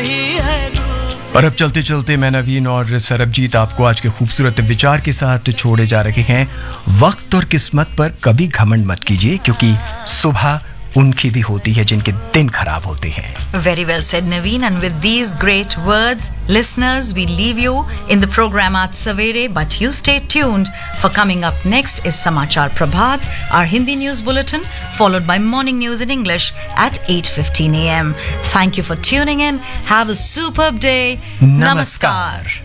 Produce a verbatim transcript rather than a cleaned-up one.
नहीं है और अब चलते चलते मैं नवीन और सरबजीत आपको आज के खूबसूरत विचार के साथ छोड़े जा रहे हैं। वक्त और किस्मत पर कभी घमंड मत कीजिए, क्योंकि सुबह उनकी भी होती है जिनके दिन खराब होते हैं। Very well said, Naveen. And with these great words, listeners, we leave you in the program at Savere, but you stay tuned, for coming up next is Samachar Prabhat, our Hindi news bulletin, followed by morning news in English at eight fifteen a m. Thank you for tuning in. Have a superb day. Namaskar. Namaskar.